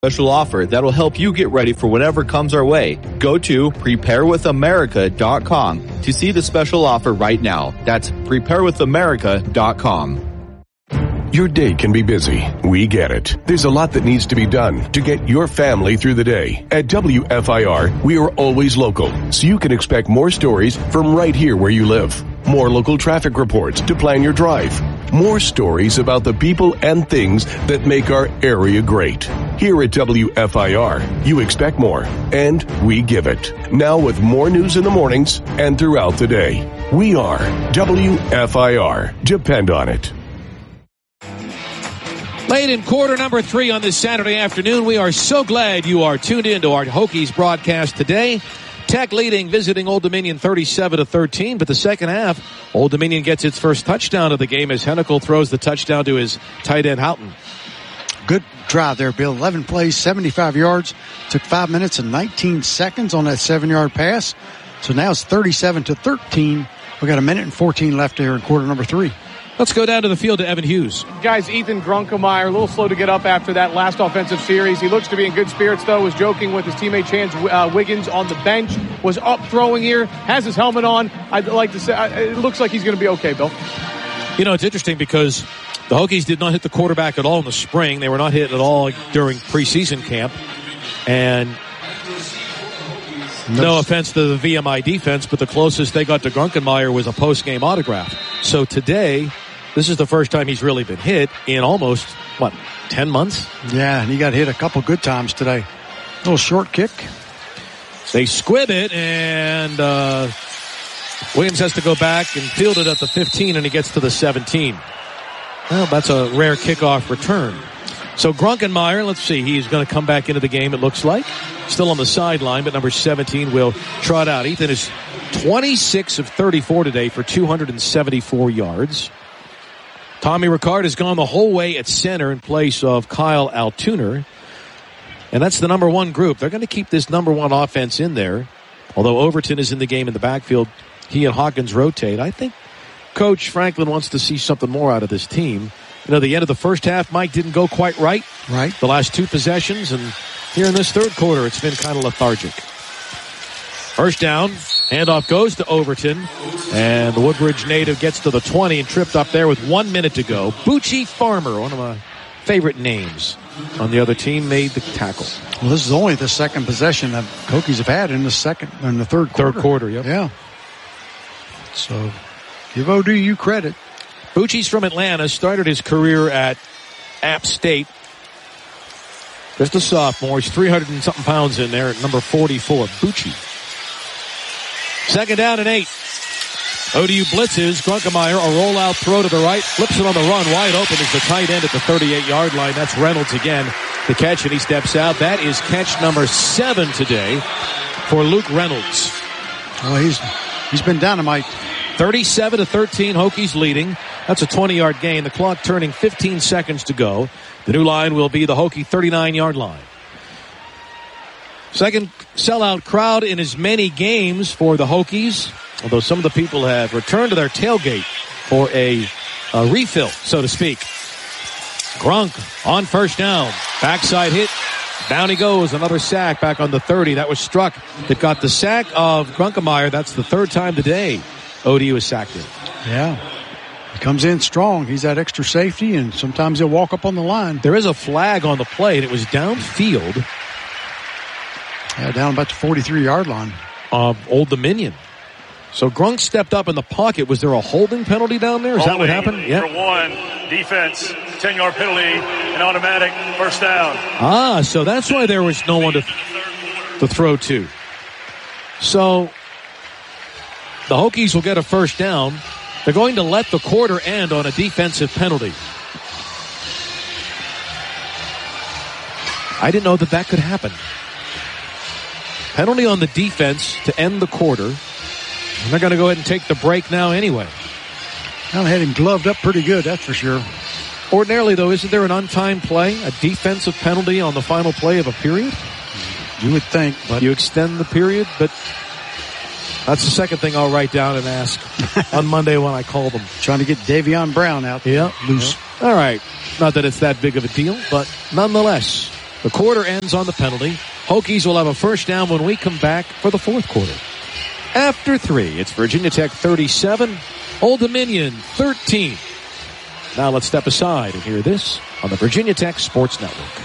Special offer that'll help you get ready for whatever comes our way. Go to preparewithamerica.com to see the special offer right now. That's preparewithamerica.com. Your day can be busy. We get it. There's a lot that needs to be done to get your family through the day. At WFIR, we are always local, so you can expect more stories from right here where you live. More local traffic reports to plan your drive. More stories about the people and things that make our area great. Here at WFIR, you expect more, and we give it. Now with more news in the mornings and throughout the day. We are WFIR. Depend on it. Late in quarter number 3 on this Saturday afternoon, we are so glad you are tuned in to our Hokies broadcast today. Tech leading, visiting Old Dominion 37-13, but the second half, Old Dominion gets its first touchdown of the game as Hennikel throws the touchdown to his tight end Houghton. Good drive there, Bill. 11 plays, 75 yards. Took 5 minutes and 19 seconds on that 7-yard pass. So now it's 37-13. We got a minute and 14 left here in quarter number 3. Let's go down to the field to Evan Hughes. Guys, Ethan Grunkemeyer, a little slow to get up after that last offensive series. He looks to be in good spirits, though. Was joking with his teammate Chance Wiggins on the bench. Was up throwing here. Has his helmet on. I'd like to say it looks like he's going to be okay, Bill. You know, it's interesting because the Hokies did not hit the quarterback at all in the spring. They were not hit at all during preseason camp. And no offense to the VMI defense, but the closest they got to Grunkemeyer was a post-game autograph. So today, this is the first time he's really been hit in almost, 10 months? Yeah, and he got hit a couple good times today. Little short kick. They squib it, and Williams has to go back and field it at the 15, and he gets to the 17. Well, that's a rare kickoff return. So Grunkemeyer, let's see, he's going to come back into the game, it looks like. Still on the sideline, but number 17 will trot out. Ethan is 26 of 34 today for 274 yards. Tommy Ricard has gone the whole way at center in place of Kyle Altuner. And that's the number 1 group. They're going to keep this number 1 offense in there. Although Overton is in the game in the backfield, he and Hawkins rotate. I think Coach Franklin wants to see something more out of this team. You know, the end of the first half, Mike, didn't go quite right. Right. The last 2 possessions, and here in this third quarter, it's been kind of lethargic. First down, handoff goes to Overton, and the Woodbridge native gets to the 20 and tripped up there with 1 minute to go. Bucci Farmer, one of my favorite names on the other team, made the tackle. Well, this is only the second possession that Hokies have had in the third quarter. Third quarter, yep. Yeah. So, give ODU credit. Bucci's from Atlanta, started his career at App State. Just a sophomore. He's 300 and something pounds in there at number 44. Bucci. Second down and 8. ODU blitzes. Grunkemeyer, a rollout throw to the right. Flips it on the run. Wide open is the tight end at the 38-yard line. That's Reynolds again. The catch, and he steps out. That is catch number 7 today for Luke Reynolds. Well, he's been dynamite. 37-13, Hokies leading. That's a 20-yard gain. The clock turning 15 seconds to go. The new line will be the Hokie 39-yard line. Second sellout crowd in as many games for the Hokies, although some of the people have returned to their tailgate for a refill, so to speak. Grunk on first down. Backside hit. Down he goes. Another sack back on the 30. That was Struck that got the sack of Grunkemeyer. That's the third time today ODU is sacked him. Yeah. He comes in strong. He's that extra safety, and sometimes he'll walk up on the line. There is a flag on the play, and it was downfield. Yeah, down about the 43-yard line. Of Old Dominion. So Grunk stepped up in the pocket. Was there a holding penalty down there? Is that what happened? Yeah. For 1, defense, 10-yard penalty, an automatic first down. So that's why there was no one to throw to. So the Hokies will get a first down. They're going to let the quarter end on a defensive penalty. I didn't know that could happen. Penalty on the defense to end the quarter. And they're going to go ahead and take the break now anyway. I had him gloved up pretty good, that's for sure. Ordinarily, though, isn't there an untimed play, a defensive penalty on the final play of a period? You would think, but you extend the period, but that's the second thing I'll write down and ask on Monday when I call them. Trying to get Davion Brown out loose. Yeah. All right. Not that it's that big of a deal, but nonetheless. The quarter ends on the penalty. Hokies will have a first down when we come back for the fourth quarter. After 3, it's Virginia Tech 37, Old Dominion 13. Now let's step aside and hear this on the Virginia Tech Sports Network.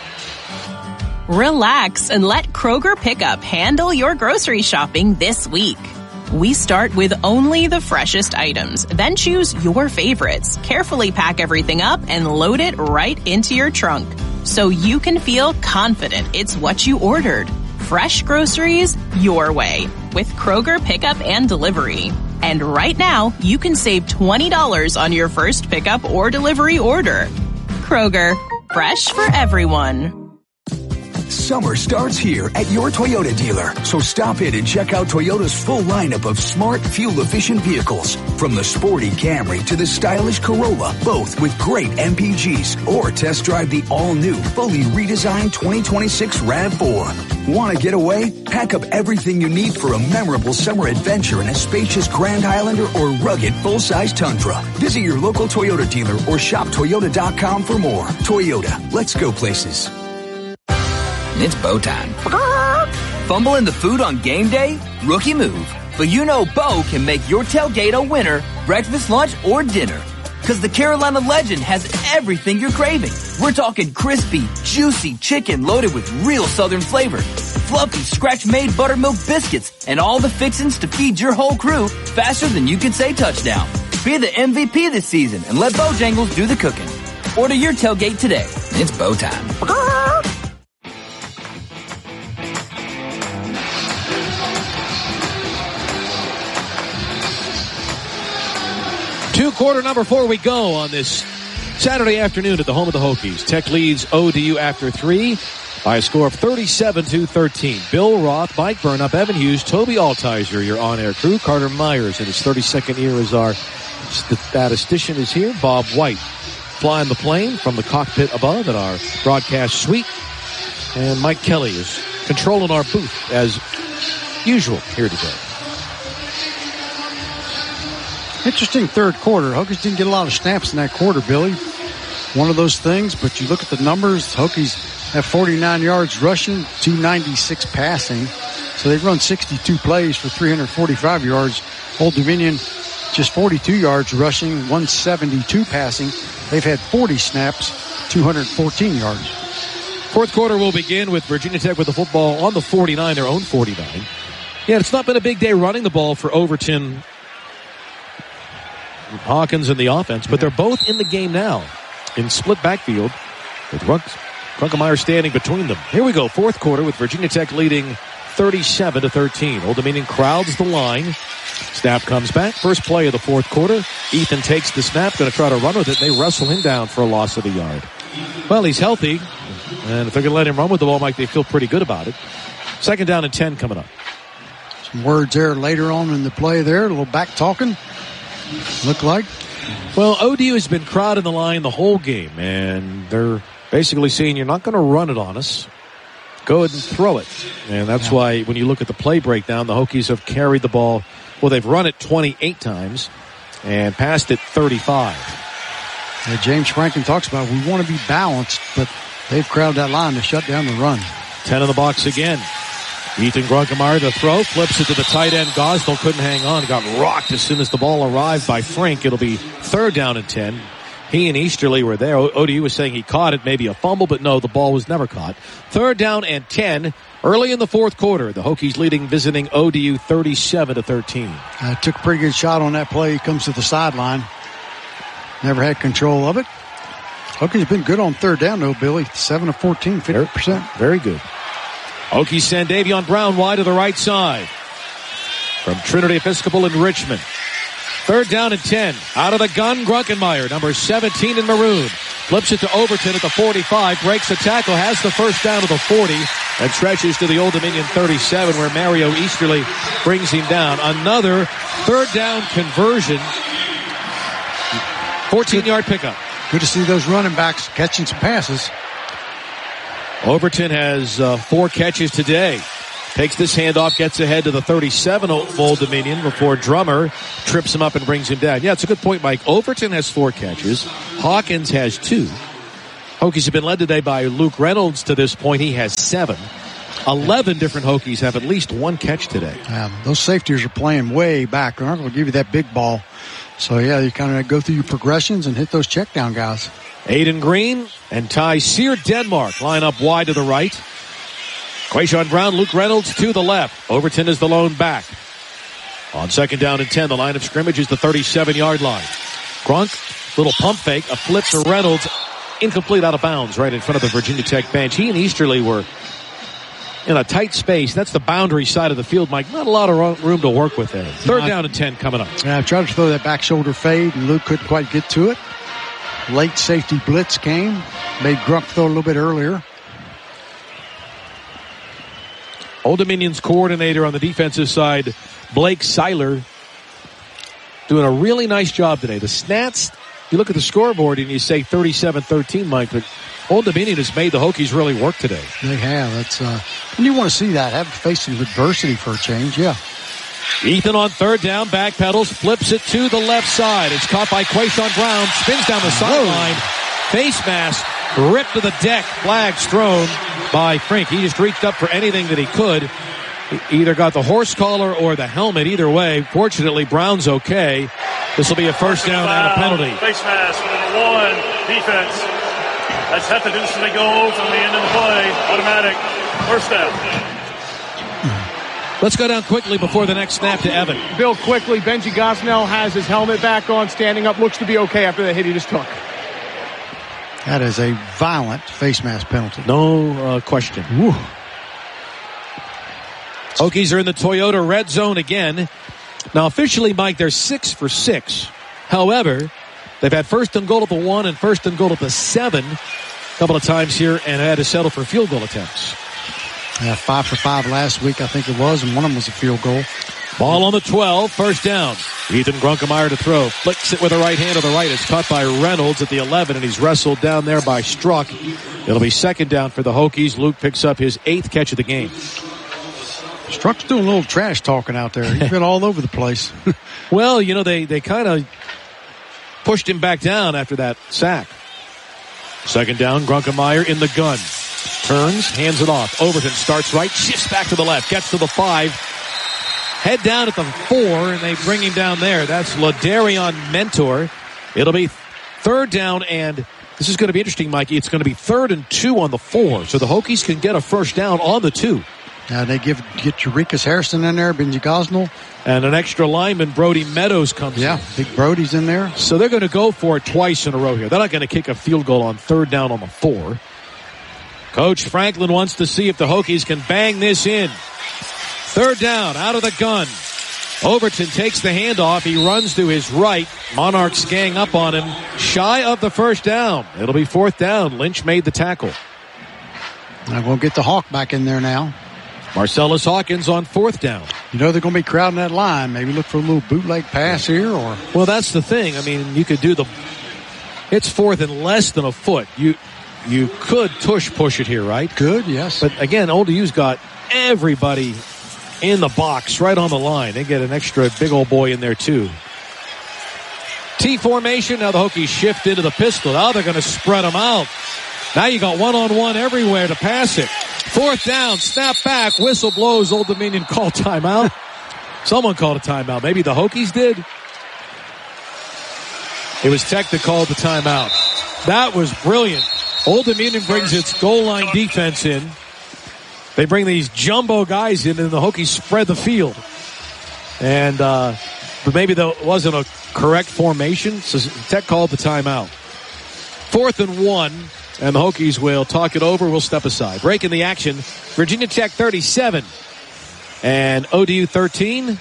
Relax and let Kroger Pickup handle your grocery shopping this week. We start with only the freshest items, then choose your favorites, carefully pack everything up, and load it right into your trunk so you can feel confident it's what you ordered. Fresh groceries your way with Kroger Pickup and Delivery. And right now, you can save $20 on your first pickup or delivery order. Kroger, fresh for everyone. Summer starts here at your Toyota dealer, so stop in and check out Toyota's full lineup of smart, fuel-efficient vehicles. From the sporty Camry to the stylish Corolla, both with great MPGs. Or test drive the all-new, fully redesigned 2026 RAV4. Want to get away? Pack up everything you need for a memorable summer adventure in a spacious Grand Highlander or rugged full-size Tundra. Visit your local Toyota dealer or shop Toyota.com for more. Toyota, let's go places. It's Bo time. Fumble in the food on game day? Rookie move. But you know Bo can make your tailgate a winner, breakfast, lunch, or dinner. Because the Carolina Legend has everything you're craving. We're talking crispy, juicy chicken loaded with real Southern flavor, fluffy, scratch-made buttermilk biscuits, and all the fixins to feed your whole crew faster than you can say touchdown. Be the MVP this season and let Bojangles do the cooking. Order your tailgate today. It's Bo time. Quarter number 4 we go on this Saturday afternoon at the home of the Hokies. Tech leads ODU after 3 by a score of 37-13. Bill Roth, Mike Burnup, Evan Hughes, Toby Altizer, your on-air crew. Carter Myers in his 32nd year as our statistician is here. Bob White flying the plane from the cockpit above at our broadcast suite. And Mike Kelly is controlling our booth as usual here today. Interesting third quarter. Hokies didn't get a lot of snaps in that quarter, Billy. One of those things, but you look at the numbers, Hokies have 49 yards rushing, 296 passing. So they've run 62 plays for 345 yards. Old Dominion just 42 yards rushing, 172 passing. They've had 40 snaps, 214 yards. Fourth quarter will begin with Virginia Tech with the football on the 49, their own 49. Yeah, it's not been a big day running the ball for Overton, Hawkins in the offense, but they're both in the game now in split backfield with Runkemeyer standing between them. Here we go, fourth quarter with Virginia Tech leading 37-13. Old Dominion crowds the line. Snap comes back. First play of the fourth quarter. Ethan takes the snap, going to try to run with it. They wrestle him down for a loss of a yard. Well, he's healthy, and if they're going to let him run with the ball, Mike, they feel pretty good about it. Second down and 10 coming up. Some words there later on in the play there, a little back talking. Look like? Well, ODU has been crowding the line the whole game, and they're basically saying you're not going to run it on us. Go ahead and throw it. And that's why when you look at the play breakdown, the Hokies have carried the ball. Well, they've run it 28 times and passed it 35. Yeah, James Franklin talks about we want to be balanced, but they've crowded that line to shut down the run. 10 in the box again. Ethan Grunkemeyer to throw, flips it to the tight end. Gosnell couldn't hang on, got rocked as soon as the ball arrived by Frank. It'll be third down and 10. He and Easterly were there. ODU was saying he caught it, maybe a fumble, but no, the ball was never caught. Third down and 10. Early in the fourth quarter, the Hokies leading visiting ODU 37-13. Took a pretty good shot on that play. He comes to the sideline. Never had control of it. Hokies been good on third down, though, Billy. 7 of 14, 50%. Very good. Hokies send Davion Brown wide to the right side from Trinity Episcopal in Richmond. Third down and 10. Out of the gun, Grunkemeyer, number 17 in maroon. Flips it to Overton at the 45. Breaks the tackle, has the first down to the 40, and stretches to the Old Dominion 37, where Mario Easterly brings him down. Another third down conversion. 14-yard pickup. Good to see those running backs catching some passes. Overton has 4 catches today. Takes this handoff, gets ahead to the 37 Old Dominion before Drummer trips him up and brings him down. Yeah, it's a good point, Mike. Overton has 4 catches. Hawkins has 2. Hokies have been led today by Luke Reynolds to this point. He has 7. 11 different Hokies have at least one catch today. Those safeties are playing way back. They're not going to give you that big ball. So, yeah, you kind of go through your progressions and hit those check down guys. Aiden Green and Ty Sear Denmark line up wide to the right. Quayshawn Brown, Luke Reynolds to the left. Overton is the lone back. On 2nd down and 10, the line of scrimmage is the 37-yard line. Grunk, little pump fake, a flip to Reynolds. Incomplete, out of bounds right in front of the Virginia Tech bench. He and Easterly were in a tight space. That's the boundary side of the field, Mike. Not a lot of room to work with there. 3rd down and 10 coming up. Yeah, I tried to throw that back shoulder fade, and Luke couldn't quite get to it. Late safety blitz came. Made Grunk throw a little bit earlier. Old Dominion's coordinator on the defensive side, Blake Seiler, doing a really nice job today. The stats, you look at the scoreboard and you say 37-13, Mike, but Old Dominion has made the Hokies really work today. They have. That's and you want to see that. Have facing adversity for a change, yeah. Ethan on 3rd down, backpedals, flips it to the left side. It's caught by Quayshawn Brown, spins down the sideline. Face mask ripped to the deck. Flags thrown by Frink. He just reached up for anything that he could. He either got the horse collar or the helmet. Either way, fortunately, Brown's okay. This will be a 1st down and a penalty. Face mask for number 1, defense. That's Heth as they go from the end of the play. Automatic 1st down. Let's go down quickly before the next snap to Evan. Bill, quickly, Benji Gosnell has his helmet back on, standing up, looks to be okay after the hit he just took. That is a violent face mask penalty. No question. Woo. Hokies are in the Toyota red zone again. Now, officially, Mike, they're 6 for 6. However, they've had 1st and goal at the 1 and 1st and goal at the 7 a couple of times here and had to settle for field goal attempts. Yeah, 5 for 5 last week, I think it was, and one of them was a field goal. Ball on the 12, 1st down. Ethan Grunkemeyer to throw. Flicks it with the right hand to the right. It's caught by Reynolds at the 11, and he's wrestled down there by Struck. It'll be 2nd down for the Hokies. Luke picks up his 8th catch of the game. Struck's doing a little trash talking out there. He's been all over the place. Well, you know, they kind of pushed him back down after that sack. 2nd down, Grunkemeyer in the gun. Turns, hands it off. Overton starts right, shifts back to the left, gets to the 5. Head down at the 4, and they bring him down there. That's Ladarion Mentor. It'll be 3rd down, and this is going to be interesting, Mikey. It's going to be 3rd and 2 on the 4, so the Hokies can get a 1st down on the 2. Now they get Eureka's Harrison in there, Benji Gosnell. And an extra lineman, Brody Meadows, comes in. Yeah, Big Brody's in there. So they're going to go for it twice in a row here. They're not going to kick a field goal on 3rd down on the 4. Coach Franklin wants to see if the Hokies can bang this in. 3rd down, out of the gun. Overton takes the handoff. He runs to his right. Monarchs gang up on him. Shy of the 1st down. It'll be 4th down. Lynch made the tackle. I'm going to get the Hawk back in there now. Marcellus Hawkins on 4th down. You know they're going to be crowding that line. Maybe look for a little bootleg pass here, or. Well, that's the thing. I mean, you could do it's 4th and less than a foot. You could push it here, right? Could, yes. But again, Old U's got everybody in the box right on the line. They get an extra big old boy in there too. T formation. Now the Hokies shift into the pistol. Now they're going to spread them out. Now you got one-on-one everywhere to pass it. 4th down, snap back, whistle blows. Old Dominion called timeout. Someone called a timeout. Maybe the Hokies did. It was Tech that called the timeout. That was brilliant. Old Dominion brings its goal line defense in. They bring these jumbo guys in, and the Hokies spread the field. And but maybe that wasn't a correct formation, so Tech called the timeout. 4th and 1, and the Hokies will talk it over. We'll step aside. Breaking the action, Virginia Tech 37 and ODU 13.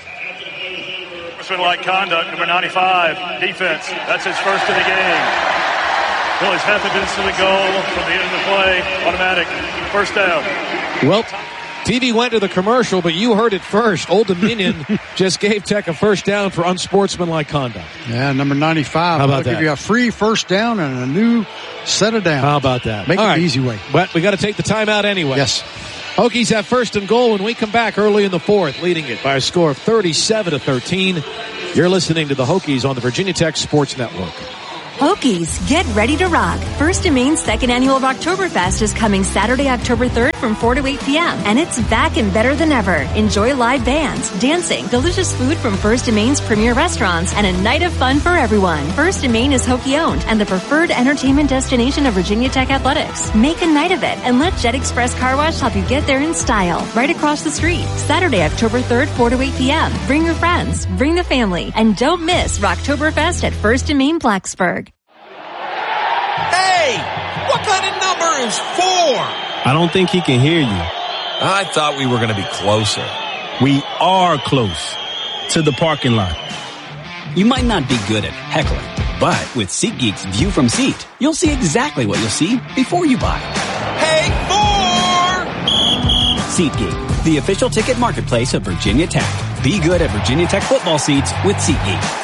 Like conduct, number 95, defense. That's his 1st of the game. Billy's Hethington's to the goal from the end of the play. Automatic 1st down. Well, TV went to the commercial, but you heard it first. Old Dominion just gave Tech a 1st down for unsportsmanlike conduct. Yeah, number 95. How about that? Give you a free 1st down and a new set of downs. How about that? Make it the easy way. But we got to take the timeout anyway. Yes. Hokies have 1st and goal when we come back early in the 4th, leading it by a score of 37-13. You're listening to the Hokies on the Virginia Tech Sports Network. Hokies, get ready to rock. First and Maine's second annual Rocktoberfest is coming Saturday, October 3rd from 4 to 8 p.m. And it's back and better than ever. Enjoy live bands, dancing, delicious food from First and Maine's premier restaurants, and a night of fun for everyone. First and Maine is Hokie owned and the preferred entertainment destination of Virginia Tech Athletics. Make a night of it and let Jet Express Car Wash help you get there in style. Right across the street. Saturday, October 3rd, 4 to 8 p.m. Bring your friends, bring the family, and don't miss Rocktoberfest at First and Maine Blacksburg. Hey! What kind of number is 4? I don't think he can hear you. I thought we were going to be closer. We are close to the parking lot. You might not be good at heckling, but with SeatGeek's View from Seat, you'll see exactly what you'll see before you buy. Hey, 4! SeatGeek, the official ticket marketplace of Virginia Tech. Be good at Virginia Tech football seats with SeatGeek.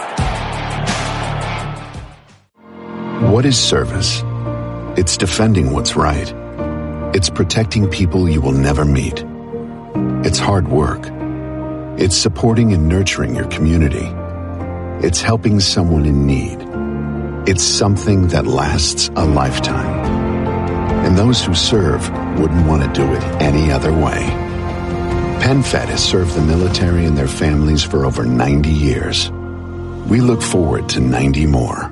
What is service? It's defending what's right. It's protecting people you will never meet. It's hard work. It's supporting and nurturing your community. It's helping someone in need. It's something that lasts a lifetime. And those who serve wouldn't want to do it any other way. PenFed has served the military and their families for over 90 years. We look forward to 90 more.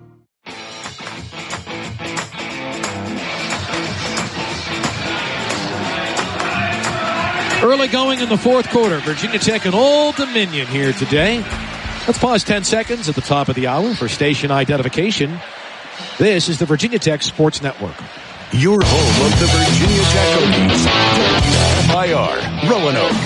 Early going in the fourth quarter. Virginia Tech and Old Dominion here today. Let's pause 10 seconds at the top of the hour for station identification. This is the Virginia Tech Sports Network. Your home of the Virginia Tech Hokies. WFIR, Roanoke.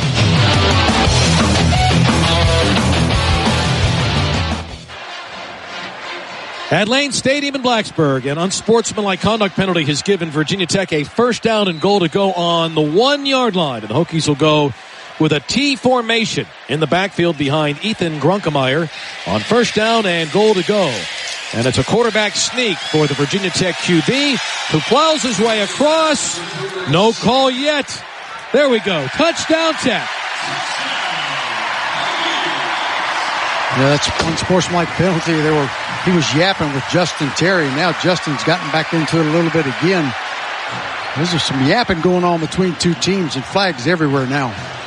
At Lane Stadium in Blacksburg, an unsportsmanlike conduct penalty has given Virginia Tech a first down and goal to go on the 1 yard line. And the Hokies will go with a T formation in the backfield behind Ethan Grunkemeyer on first down and goal to go. And it's a quarterback sneak for the Virginia Tech QB who plows his way across. No call yet. There we go. Touchdown Tech. Yeah, that's unsportsmanlike penalty. He was yapping with Justin Terry. Now Justin's gotten back into it a little bit again. There's some yapping going on between two teams and flags everywhere now.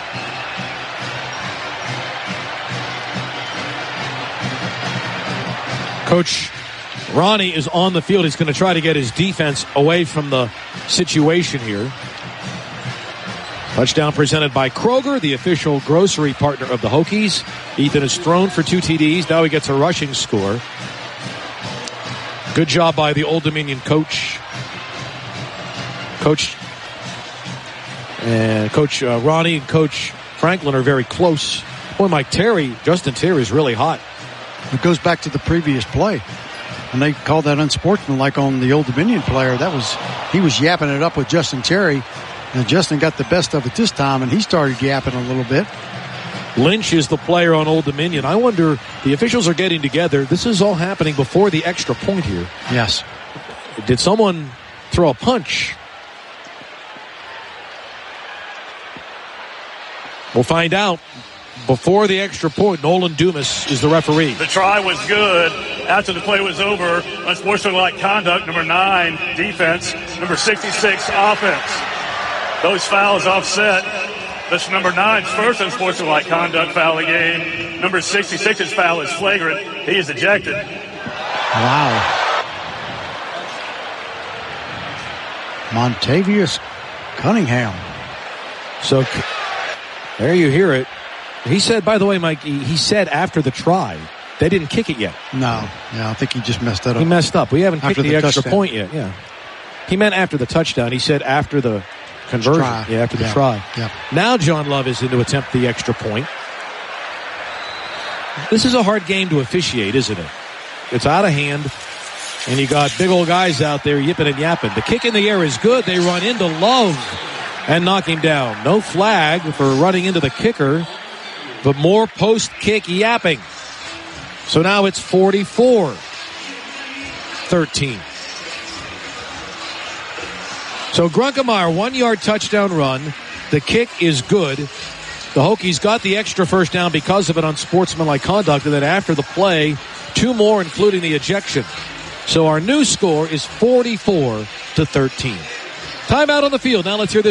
Coach Ronnie is on the field. He's going to try to get his defense away from the situation here. Touchdown presented by Kroger, the official grocery partner of the Hokies. Ethan has thrown for 2 TDs. Now he gets a rushing score. Good job by the Old Dominion coach. Coach Ronnie and Coach Franklin are very close. Boy, Justin Terry is really hot. It goes back to the previous play. And they called that unsportsmanlike on the Old Dominion player. He was yapping it up with Justin Terry. And Justin got the best of it this time, and he started yapping a little bit. Lynch is the player on Old Dominion. I wonder, the officials are getting together. This is all happening before the extra point here. Yes. Did someone throw a punch? We'll find out. Before the extra point, Nolan Dumas is the referee. The try was good. After the play was over, unsportsmanlike conduct, number 9, defense, number 66, offense. Those fouls offset. That's number 9's first unsportsmanlike conduct foul of the game. Number 66's foul is flagrant. He is ejected. Wow. Montavious Cunningham. So there you hear it. He said, by the way, Mike, he said after the try. They didn't kick it yet. No. Yeah, I think he just messed that up. He messed up. We haven't kicked the extra touchdown. point yet. Yeah. He meant after the touchdown. He said after the conversion. Try. Yeah, after the try. Yeah. Now John Love is in to attempt the extra point. This is a hard game to officiate, isn't it? It's out of hand. And you got big old guys out there yipping and yapping. The kick in the air is good. They run into Love and knock him down. No flag for running into the kicker, but more post-kick yapping. So now it's 44-13. So Grunkemeyer, 1 yard touchdown run. The kick is good. The Hokies got the extra first down because of an unsportsmanlike conduct. And then after the play, 2 more, including the ejection. So our new score is 44-13. Timeout on the field. Now let's hear this